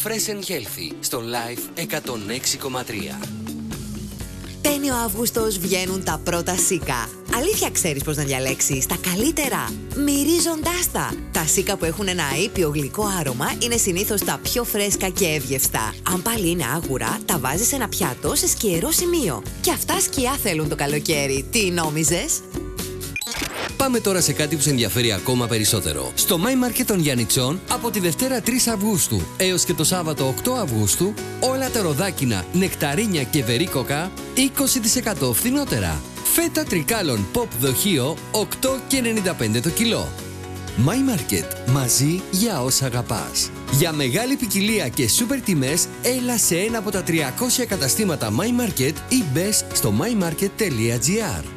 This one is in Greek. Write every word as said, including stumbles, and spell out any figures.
Fresh and Healthy στο Life εκατόν έξι κόμμα τρία. Μπαίνει ο Αύγουστος, βγαίνουν τα πρώτα σίκα. Αλήθεια ξέρεις πώς να διαλέξεις τα καλύτερα, μυρίζοντάς τα. Τα σίκα που έχουν ένα αείπιο γλυκό άρωμα είναι συνήθως τα πιο φρέσκα και εύγευστα. Αν πάλι είναι άγουρα, τα βάζεις σε ένα πιάτο σε σκιερό σημείο. Και αυτά σκιά θέλουν το καλοκαίρι. Τι νόμιζες? Πάμε τώρα σε κάτι που σε ενδιαφέρει ακόμα περισσότερο. Στο My Market των Γιαννιτσών από τη Δευτέρα τρεις Αυγούστου έως και το Σάββατο οκτώ Αυγούστου όλα τα ροδάκινα, νεκταρίνια και βερίκοκα είκοσι τοις εκατό φθηνότερα. Φέτα τρικάλων pop δοχείο οκτώ και ενενήντα πέντε το κιλό. My Market, μαζί για όσα αγαπάς. Για μεγάλη ποικιλία και σούπερ τιμές, έλα σε ένα από τα τριακόσια καταστήματα My Market ή μπες στο my market τελεία gr.